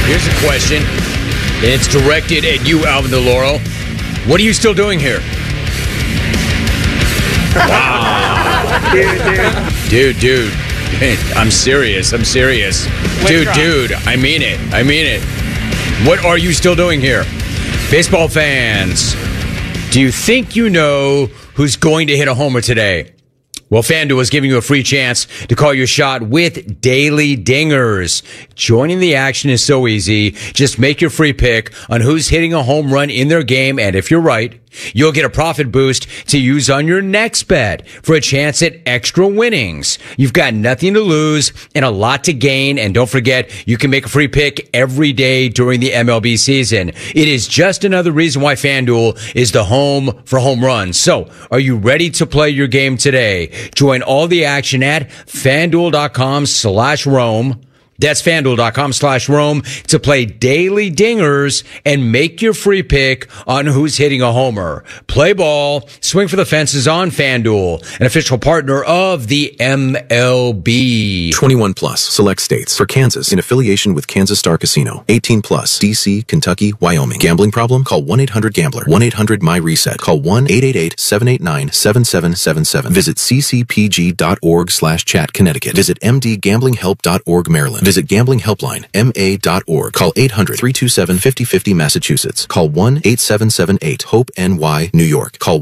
Here's a question, and it's directed at you, Alvin DeLauro. What are you still doing here? Wow. Dude. I'm serious. Dude, I mean it. What are you still doing here? Baseball fans, do you think you know who's going to hit a homer today? Well, FanDuel is giving you a free chance to call your shot with Daily Dingers. Joining the action is so easy. Just make your free pick on who's hitting a home run in their game, and if you're right, you'll get a profit boost to use on your next bet for a chance at extra winnings. You've got nothing to lose and a lot to gain, and don't forget, you can make a free pick every day during the MLB season. It is just another reason why FanDuel is the home for home runs. So, are you ready to play your game today? Join all the action at FanDuel.com/Rome. That's FanDuel.com/Rome to play Daily Dingers and make your free pick on who's hitting a homer. Play ball, swing for the fences on FanDuel, an official partner of the MLB. 21 plus, select states. For Kansas, in affiliation with Kansas Star Casino. 18 plus, D.C., Kentucky, Wyoming. Gambling problem? Call 1-800-GAMBLER. 1-800-MY-RESET. Call 1-888-789-7777. Visit ccpg.org/chat Connecticut. Visit mdgamblinghelp.org Maryland. Visit Gambling Helpline, ma.org. Call 800-327-5050 Massachusetts. Call 1-8778-HOPE-NY New York. Call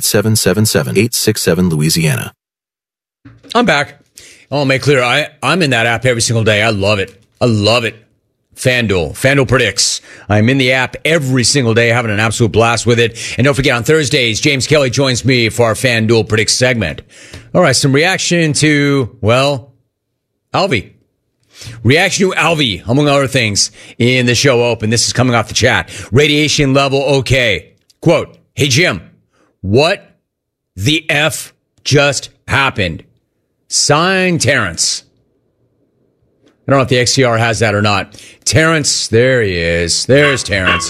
1-8777-867 Louisiana. I'm back. I'll make clear, I'm in that app every single day. I love it. FanDuel Predicts. I'm in the app every single day, having an absolute blast with it. And don't forget, on Thursdays, James Kelly joins me for our FanDuel Predicts segment. All right, some reaction to, well, Alvy. Reaction to Alvy, among other things, in the show open. This is coming off the chat. Radiation level okay. Quote, hey, Jim, what the F just happened? Signed, Terrence. I don't know if the XCR has that or not. Terrence, there he is. There's Terrence.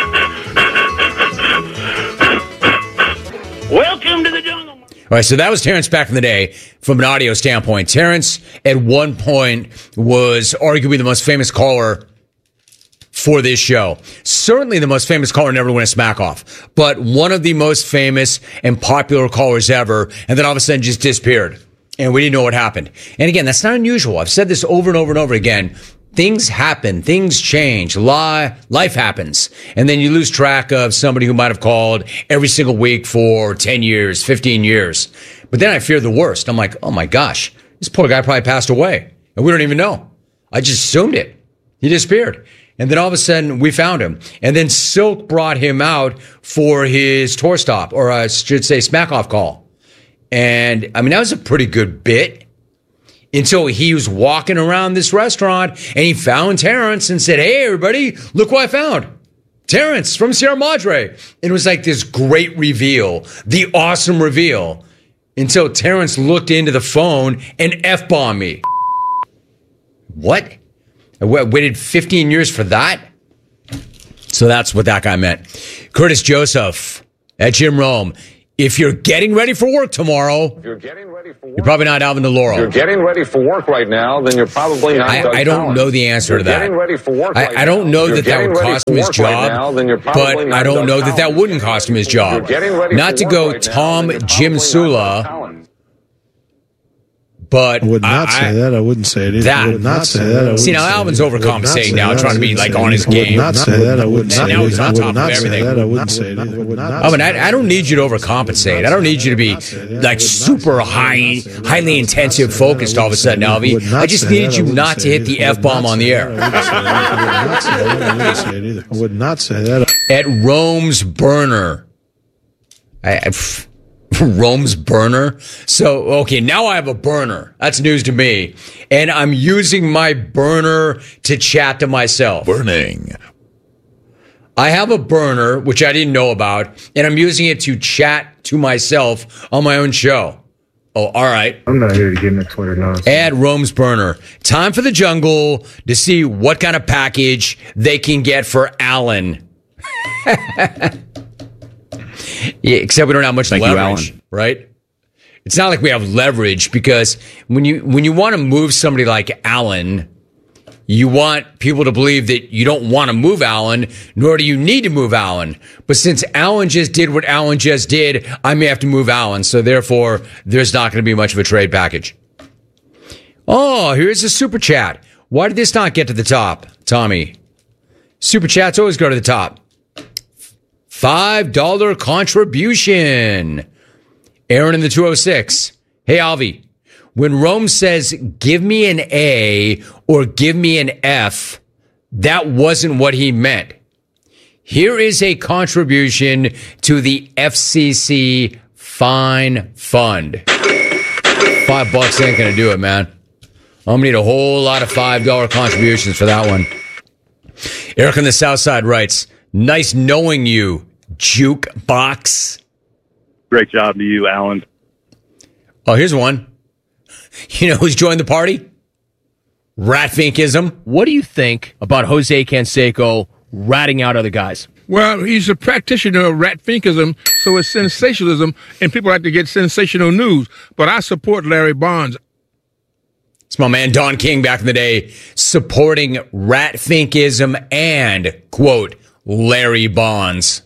Welcome to the jungle. All right, so that was Terrence back in the day from an audio standpoint. Terrence, at one point, was arguably the most famous caller for this show. Certainly the most famous caller never to win a smack off, but one of the most famous and popular callers ever, and then all of a sudden just disappeared, and we didn't know what happened. And again, that's not unusual. I've said this over and over and over again. Things happen. Things change. Life happens. And then you lose track of somebody who might have called every single week for 10 years, 15 years. But then I fear the worst. I'm like, oh my gosh, this poor guy probably passed away. And we don't even know. I just assumed it. He disappeared. And then all of a sudden we found him. And then Silk brought him out for his tour stop, or I should say smack off call. And I mean, that was a pretty good bit. Until he was walking around this restaurant and he found Terrence and said, hey, everybody, look what I found. Terrence from Sierra Madre. And it was like this great reveal, the awesome reveal, until Terrence looked into the phone and F-bombed me. What? I waited 15 years for that? So that's what that guy meant. Curtis Joseph at Jim Rome. If you're getting ready for work tomorrow, you're probably not Alvin DeLauro. If you're getting ready for work right now, then you're probably not. I don't know the answer to that. Ready for work I don't know that that would cost him his job, but I don't know that that wouldn't cost him his job. Not to go Tom Jim Sula. But I would not say that. I wouldn't say it either. I would not say that. See, now Alvin's overcompensating now, trying to be like on his game. I would not say that. I wouldn't say it. Now he's on top of everything. I wouldn't say it either. I don't need you to overcompensate. I don't need you to be like super highly intensive focused all of a sudden, Alvy. I just needed you not to hit the F-bomb on the air. I would not say that. At Rome's Burner. Rome's burner. So, okay, now I have a burner. That's news to me. And I'm using my burner to chat to myself. Burning. I have a burner, which I didn't know about, and I'm using it to chat to myself on my own show. Oh, all right. I'm not here to get into Twitter nonsense. Add Rome's burner. Time for the jungle to see what kind of package they can get for Alan. Yeah, except we don't have much leverage, right? It's not like we have leverage because when you want to move somebody like Alan, You want people to believe that you don't want to move Allen, nor do you need to move Allen. But since Allen just did what Allen just did, I may have to move Allen. So therefore, there's not going to be much of a trade package. Oh, here's a super chat. Why did this not get to the top, Tommy? Super chats always go to the top. $5 contribution. Aaron in the 206. Hey, Alvy. When Rome says, give me an A or give me an F, that wasn't what he meant. Here is a contribution to the FCC Fine Fund. $5 ain't going to do it, man. I'm going to need a whole lot of $5 contributions for that one. Eric on the South Side writes, nice knowing you, jukebox. Great job to you, Alan. Oh, here's one. You know who's joined the party? Ratfinkism. What do you think about Jose Canseco ratting out other guys? Well, he's a practitioner of ratfinkism, so it's sensationalism, and people like to get sensational news. But I support Larry Bonds. It's my man Don King back in the day supporting ratfinkism and, quote, Larry Bonds.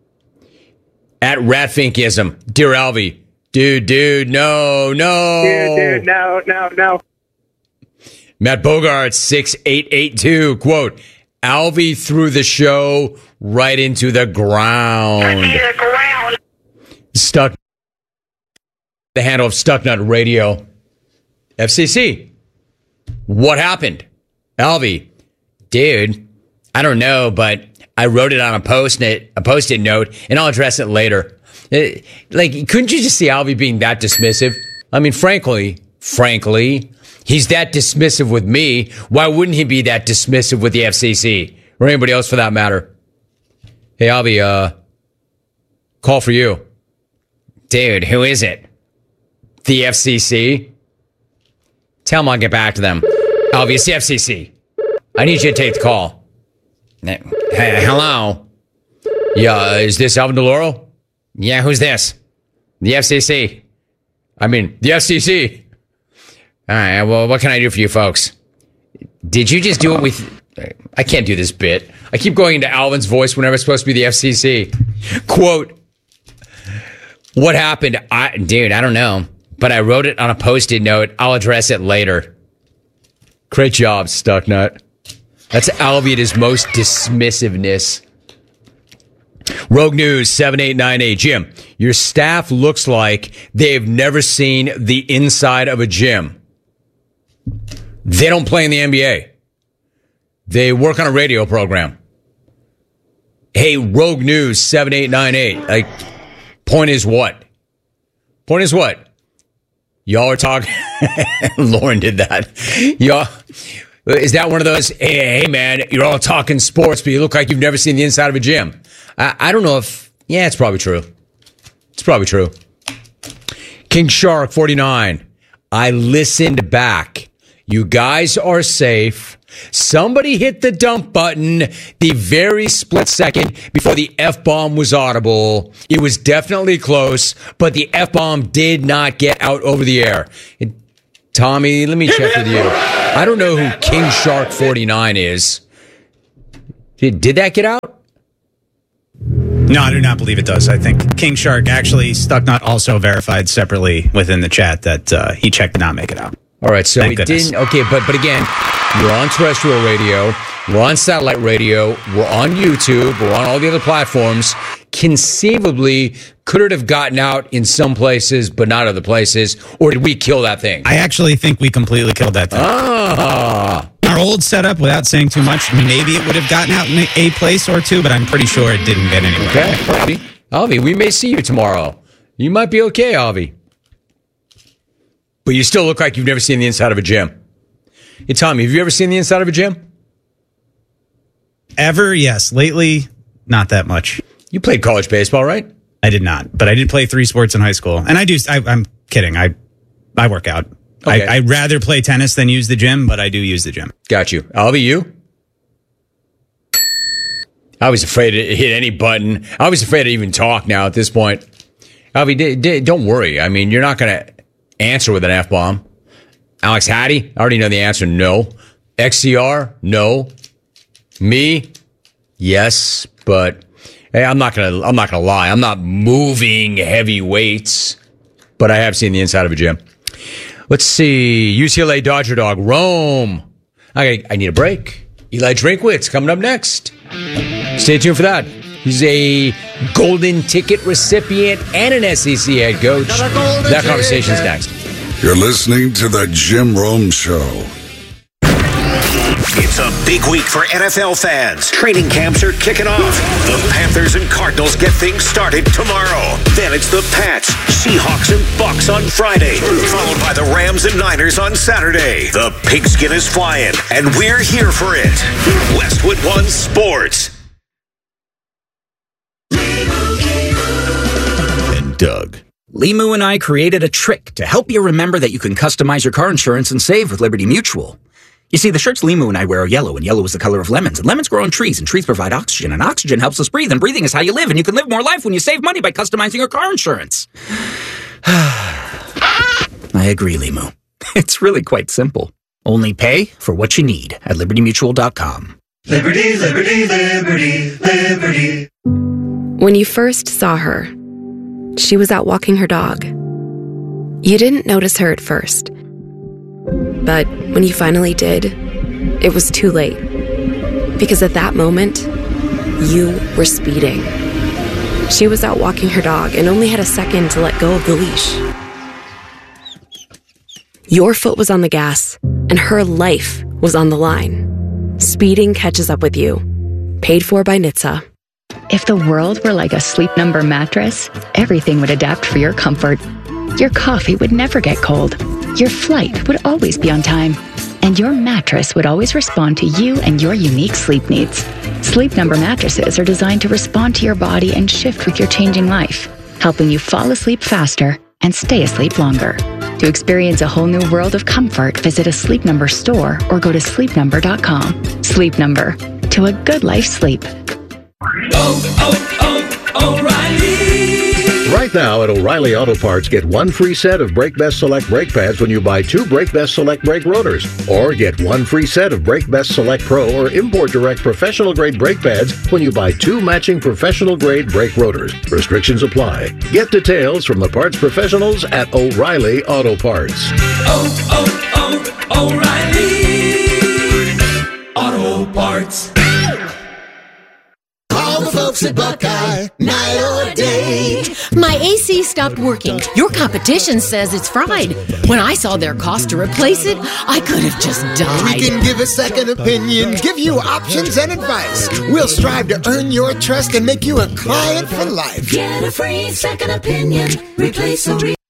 At ratfinkism. Dear Alvy. Dude, no. Dude, no. Matt Bogart, 6882, quote, Alvy threw the show right into the ground. Stuck. The handle of Stucknut Radio. FCC. What happened? Alvy, dude, I don't know, but I wrote it on a post-it note, and I'll address it later. Couldn't you just see Alvy being that dismissive? I mean, frankly, he's that dismissive with me. Why wouldn't he be that dismissive with the FCC or anybody else for that matter? Hey, Alvy, call for you. Dude, who is it? The FCC? Tell them I'll get back to them. Alvy, it's the FCC. I need you to take the call. Hey, hello? Yeah, is this Alvin DeLauro? Yeah, who's this? The FCC. I mean, the FCC. All right, well, what can I do for you folks? Did you just do it with... I can't do this bit. I keep going into Alvin's voice whenever it's supposed to be the FCC. Quote, what happened? I don't know. But I wrote it on a post-it note. I'll address it later. Great job, Stucknut. That's Alvy at his most dismissiveness. Rogue News 7898. Jim, your staff looks like they've never seen the inside of a gym. They don't play in the NBA. They work on a radio program. Hey, Rogue News 7898. Point is what? Y'all are talking. Lauren did that. Y'all. Is that one of those, hey, man, you're all talking sports, but you look like you've never seen the inside of a gym? I don't know if, yeah, it's probably true. King Shark 49. I listened back. You guys are safe. Somebody hit the dump button the very split second before the F-bomb was audible. It was definitely close, but the F-bomb did not get out over the air. Tommy, let me check with you. I don't know who King Shark 49 is. Did that get out? No, I do not believe it does. I think King Shark actually Stucknut also verified separately within the chat that he checked did not make it out. All right, so it didn't. Okay, but again, we're on terrestrial radio, we're on satellite radio, we're on YouTube, we're on all the other platforms. Conceivably, could it have gotten out in some places, but not other places? Or did we kill that thing? I actually think we completely killed that thing. Our old setup, without saying too much, maybe it would have gotten out in a place or two, but I'm pretty sure it didn't get anywhere. Okay, Alvy, we may see you tomorrow. You might be okay, Alvy. But you still look like you've never seen the inside of a gym. Hey, Tommy, have you ever seen the inside of a gym? Ever? Yes. Lately, not that much. You played college baseball, right? I did not, but I did play 3 sports in high school. And I'm kidding. I work out. Okay. I'd rather play tennis than use the gym, but I do use the gym. Got you. Alvy, you? I was afraid to hit any button. I was afraid to even talk now at this point. Alvy, don't worry. I mean, you're not going to answer with an F-bomb. Alex Hattie, I already know the answer, no. XCR? No. Me? Yes, but hey, I'm not gonna lie. I'm not moving heavy weights, but I have seen the inside of a gym. Let's see. UCLA Dodger Dog. Rome. I need a break. Eli Drinkwitz coming up next. Stay tuned for that. He's a golden ticket recipient and an SEC head coach. That conversation's next. You're listening to the Jim Rome Show. It's a big week for NFL fans. Training camps are kicking off. The Panthers and Cardinals get things started tomorrow. Then it's the Pats, Seahawks, and Bucks on Friday, followed by the Rams and Niners on Saturday. The pigskin is flying, and we're here for it. Westwood One Sports. And Doug. Limu and I created a trick to help you remember that you can customize your car insurance and save with Liberty Mutual. You see, the shirts Limu and I wear are yellow, and yellow is the color of lemons. And lemons grow on trees, and trees provide oxygen, and oxygen helps us breathe, and breathing is how you live, and you can live more life when you save money by customizing your car insurance. I agree, Limu. It's really quite simple. Only pay for what you need at libertymutual.com. Liberty, liberty, liberty, liberty. When you first saw her, she was out walking her dog. You didn't notice her at first. But when you finally did, it was too late. Because at that moment, you were speeding. She was out walking her dog and only had a second to let go of the leash. Your foot was on the gas, and her life was on the line. Speeding catches up with you. Paid for by NHTSA. If the world were like a Sleep Number mattress, everything would adapt for your comfort. Your coffee would never get cold. Your flight would always be on time. And your mattress would always respond to you and your unique sleep needs. Sleep Number mattresses are designed to respond to your body and shift with your changing life, helping you fall asleep faster and stay asleep longer. To experience a whole new world of comfort, visit a Sleep Number store or go to sleepnumber.com. Sleep Number. To a good life sleep. O'Reilly. Right now at O'Reilly Auto Parts, get one free set of Brake Best Select brake pads when you buy 2 Brake Best Select brake rotors. Or get one free set of Brake Best Select Pro or Import Direct professional grade brake pads when you buy 2 matching professional grade brake rotors. Restrictions apply. Get details from the parts professionals at O'Reilly Auto Parts. O'Reilly Auto Parts. Call the folks at Buckeye, night or day. My AC stopped working. Your competition says it's fried. When I saw their cost to replace it, I could have just died. We can give a second opinion, give you options and advice. We'll strive to earn your trust and make you a client for life. Get a free second opinion. Replace or